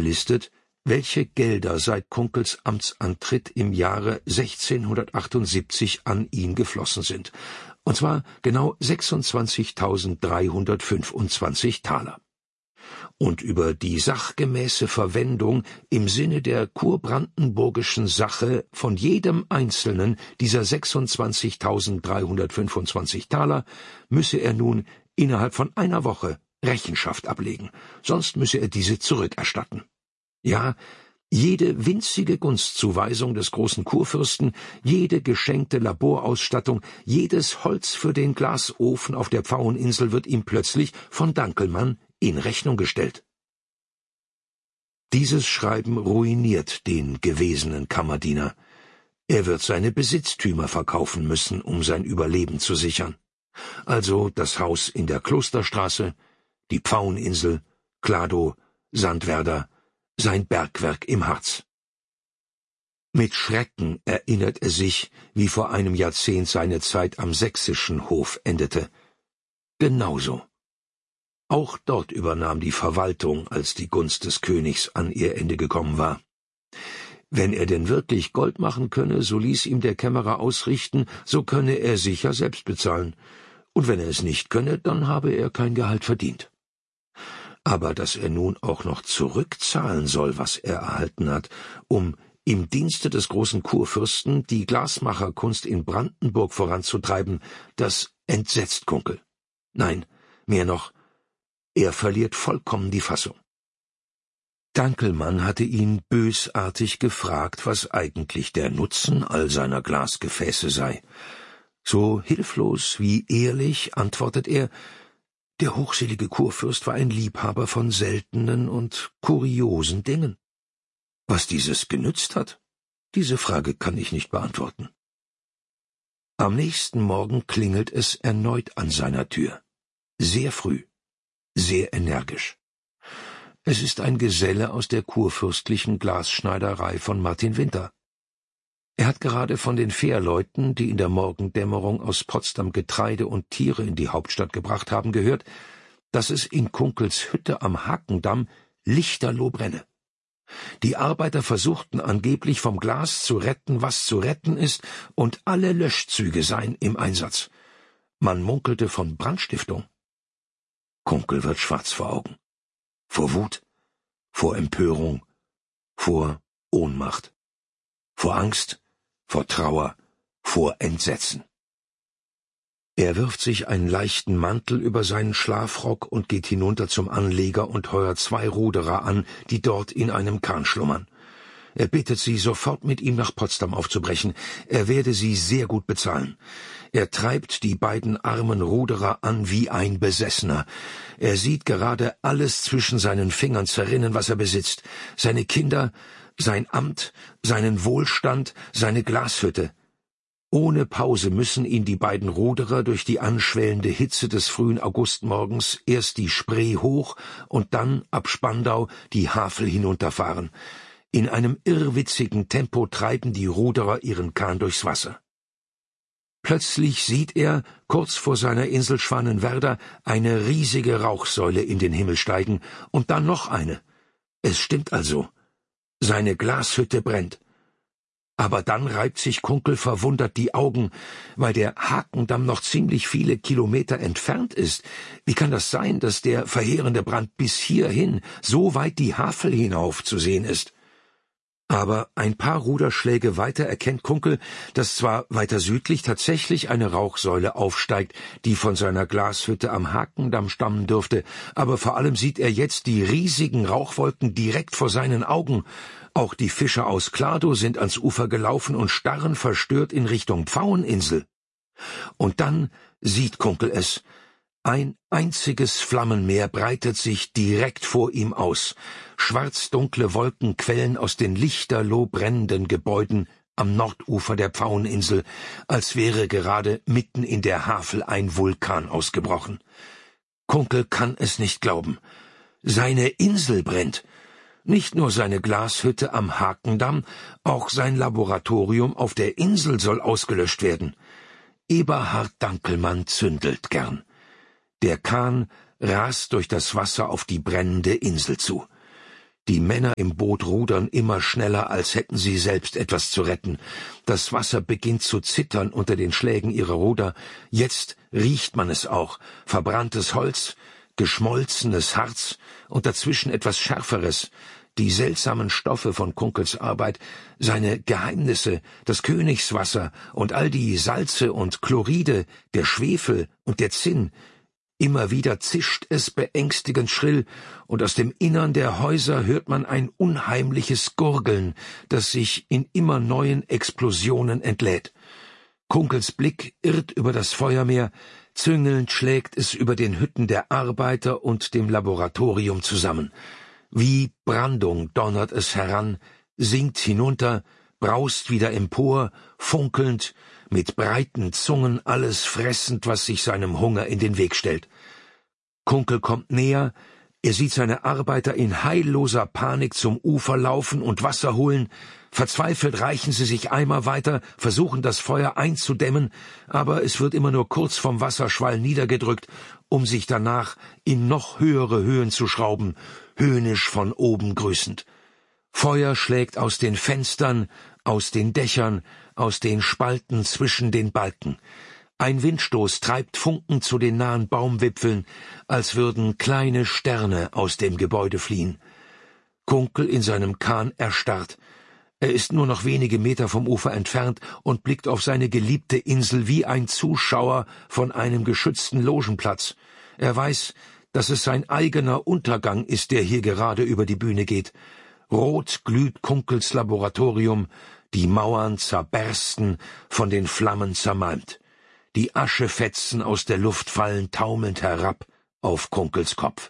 aufgelistet, welche Gelder seit Kunkels Amtsantritt im Jahre 1678 an ihn geflossen sind, und zwar genau 26.325 Taler. Und über die sachgemäße Verwendung im Sinne der kurbrandenburgischen Sache von jedem einzelnen dieser 26.325 Taler müsse er nun innerhalb von einer Woche Rechenschaft ablegen, sonst müsse er diese zurückerstatten. Ja, jede winzige Gunstzuweisung des großen Kurfürsten, jede geschenkte Laborausstattung, jedes Holz für den Glasofen auf der Pfaueninsel wird ihm plötzlich von Dankelmann in Rechnung gestellt. Dieses Schreiben ruiniert den gewesenen Kammerdiener. Er wird seine Besitztümer verkaufen müssen, um sein Überleben zu sichern. Also das Haus in der Klosterstraße, die Pfaueninsel, Kladow, Sandwerder, sein Bergwerk im Harz. Mit Schrecken erinnert er sich, wie vor einem Jahrzehnt seine Zeit am sächsischen Hof endete. Genauso. Auch dort übernahm die Verwaltung, als die Gunst des Königs an ihr Ende gekommen war. Wenn er denn wirklich Gold machen könne, so ließ ihm der Kämmerer ausrichten, so könne er sicher selbst bezahlen. Und wenn er es nicht könne, dann habe er kein Gehalt verdient. Aber dass er nun auch noch zurückzahlen soll, was er erhalten hat, um im Dienste des großen Kurfürsten die Glasmacherkunst in Brandenburg voranzutreiben, das entsetzt Kunkel. Nein, mehr noch, er verliert vollkommen die Fassung. Dankelmann hatte ihn bösartig gefragt, was eigentlich der Nutzen all seiner Glasgefäße sei. So hilflos wie ehrlich antwortet er, der hochselige Kurfürst war ein Liebhaber von seltenen und kuriosen Dingen. Was dieses genützt hat, diese Frage kann ich nicht beantworten. Am nächsten Morgen klingelt es erneut an seiner Tür. Sehr früh, sehr energisch. Es ist ein Geselle aus der kurfürstlichen Glasschneiderei von Martin Winter. Er hat gerade von den Fährleuten, die in der Morgendämmerung aus Potsdam Getreide und Tiere in die Hauptstadt gebracht haben, gehört, dass es in Kunkels Hütte am Hakendamm lichterloh brenne. Die Arbeiter versuchten angeblich vom Glas zu retten, was zu retten ist, und alle Löschzüge seien im Einsatz. Man munkelte von Brandstiftung. Kunkel wird schwarz vor Augen. Vor Wut, vor Empörung, vor Ohnmacht, vor Angst, vor Trauer, vor Entsetzen. Er wirft sich einen leichten Mantel über seinen Schlafrock und geht hinunter zum Anleger und heuert 2 Ruderer an, die dort in einem Kahn schlummern. Er bittet sie, sofort mit ihm nach Potsdam aufzubrechen. Er werde sie sehr gut bezahlen. Er treibt die beiden armen Ruderer an wie ein Besessener. Er sieht gerade alles zwischen seinen Fingern zerrinnen, was er besitzt. Seine Kinder, sein Amt, seinen Wohlstand, seine Glashütte. Ohne Pause müssen ihn die beiden Ruderer durch die anschwellende Hitze des frühen Augustmorgens erst die Spree hoch und dann ab Spandau die Havel hinunterfahren. In einem irrwitzigen Tempo treiben die Ruderer ihren Kahn durchs Wasser. Plötzlich sieht er, kurz vor seiner Insel Schwanenwerder, eine riesige Rauchsäule in den Himmel steigen, und dann noch eine. Es stimmt also. Seine Glashütte brennt. Aber dann reibt sich Kunkel verwundert die Augen, weil der Hakendamm noch ziemlich viele Kilometer entfernt ist. Wie kann das sein, dass der verheerende Brand bis hierhin, so weit die Havel hinauf zu sehen ist? Aber ein paar Ruderschläge weiter erkennt Kunkel, dass zwar weiter südlich tatsächlich eine Rauchsäule aufsteigt, die von seiner Glashütte am Hakendamm stammen dürfte, aber vor allem sieht er jetzt die riesigen Rauchwolken direkt vor seinen Augen. Auch die Fischer aus Kladow sind ans Ufer gelaufen und starren verstört in Richtung Pfaueninsel. Und dann sieht Kunkel es. Ein einziges Flammenmeer breitet sich direkt vor ihm aus. Schwarzdunkle Wolken quellen aus den lichterloh brennenden Gebäuden am Nordufer der Pfaueninsel, als wäre gerade mitten in der Havel ein Vulkan ausgebrochen. Kunkel kann es nicht glauben. Seine Insel brennt. Nicht nur seine Glashütte am Hakendamm, auch sein Laboratorium auf der Insel soll ausgelöscht werden. Eberhard Dankelmann zündelt gern. Der Kahn rast durch das Wasser auf die brennende Insel zu. Die Männer im Boot rudern immer schneller, als hätten sie selbst etwas zu retten. Das Wasser beginnt zu zittern unter den Schlägen ihrer Ruder. Jetzt riecht man es auch. Verbranntes Holz, geschmolzenes Harz und dazwischen etwas Schärferes. Die seltsamen Stoffe von Kunkels Arbeit, seine Geheimnisse, das Königswasser und all die Salze und Chloride, der Schwefel und der Zinn. Immer wieder zischt es beängstigend schrill, und aus dem Innern der Häuser hört man ein unheimliches Gurgeln, das sich in immer neuen Explosionen entlädt. Kunkels Blick irrt über das Feuermeer, züngelnd schlägt es über den Hütten der Arbeiter und dem Laboratorium zusammen. Wie Brandung donnert es heran, sinkt hinunter, braust wieder empor, funkelnd, mit breiten Zungen alles fressend, was sich seinem Hunger in den Weg stellt. Kunkel kommt näher, er sieht seine Arbeiter in heilloser Panik zum Ufer laufen und Wasser holen. Verzweifelt reichen sie sich Eimer weiter, versuchen das Feuer einzudämmen, aber es wird immer nur kurz vom Wasserschwall niedergedrückt, um sich danach in noch höhere Höhen zu schrauben, höhnisch von oben grüßend. Feuer schlägt aus den Fenstern, aus den Dächern, aus den Spalten zwischen den Balken. Ein Windstoß treibt Funken zu den nahen Baumwipfeln, als würden kleine Sterne aus dem Gebäude fliehen. Kunkel in seinem Kahn erstarrt. Er ist nur noch wenige Meter vom Ufer entfernt und blickt auf seine geliebte Insel wie ein Zuschauer von einem geschützten Logenplatz. Er weiß, dass es sein eigener Untergang ist, der hier gerade über die Bühne geht. Rot glüht Kunkels Laboratorium, die Mauern zerbersten, von den Flammen zermalmt. Die Aschefetzen aus der Luft fallen taumelnd herab auf Kunkels Kopf.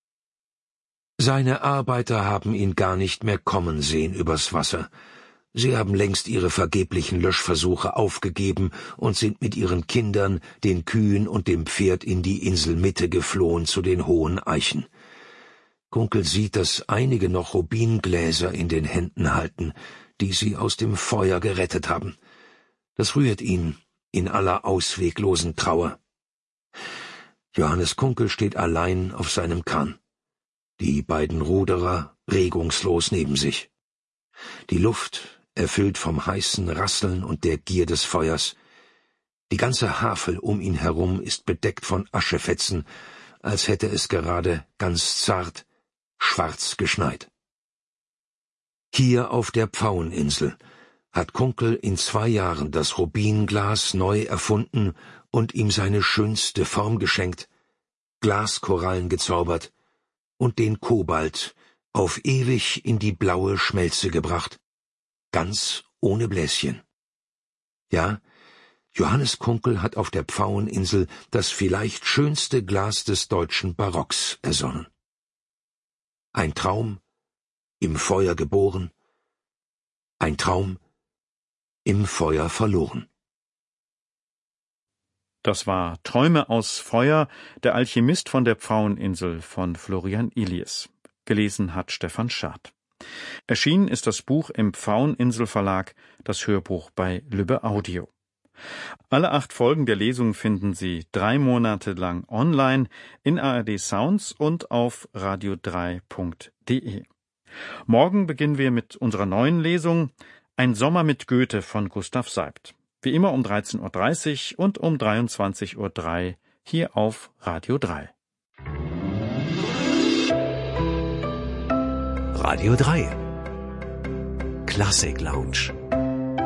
Seine Arbeiter haben ihn gar nicht mehr kommen sehen übers Wasser. Sie haben längst ihre vergeblichen Löschversuche aufgegeben und sind mit ihren Kindern, den Kühen und dem Pferd in die Inselmitte geflohen zu den hohen Eichen. Kunkel sieht, dass einige noch Rubingläser in den Händen halten, die sie aus dem Feuer gerettet haben. Das rührt ihn in aller ausweglosen Trauer. Johannes Kunkel steht allein auf seinem Kahn. Die beiden Ruderer regungslos neben sich. Die Luft erfüllt vom heißen Rasseln und der Gier des Feuers. Die ganze Havel um ihn herum ist bedeckt von Aschefetzen, als hätte es gerade ganz zart, schwarz geschneit. Hier auf der Pfaueninsel hat Kunkel in 2 Jahren das Rubinglas neu erfunden und ihm seine schönste Form geschenkt, Glaskorallen gezaubert und den Kobalt auf ewig in die blaue Schmelze gebracht, ganz ohne Bläschen. Ja, Johannes Kunkel hat auf der Pfaueninsel das vielleicht schönste Glas des deutschen Barocks ersonnen. Ein Traum, im Feuer geboren, ein Traum, im Feuer verloren. Das war Träume aus Feuer, der Alchemist von der Pfaueninsel von Florian Illies. Gelesen hat Stefan Schad. Erschienen ist das Buch im Pfaueninsel Verlag, das Hörbuch bei Lübbe Audio. Alle 8 Folgen der Lesung finden Sie 3 Monate lang online in ARD Sounds und auf radio3.de. Morgen beginnen wir mit unserer neuen Lesung Ein Sommer mit Goethe von Gustav Seibt. Wie immer um 13.30 Uhr und um 23.03 Uhr hier auf Radio 3. Radio 3 Klassik Lounge.